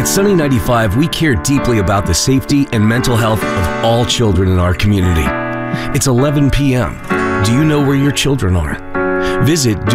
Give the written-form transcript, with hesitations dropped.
At Sunny 95, we care deeply about the safety and mental health of all children in our community. It's 11 p.m. Do you know where your children are? Visit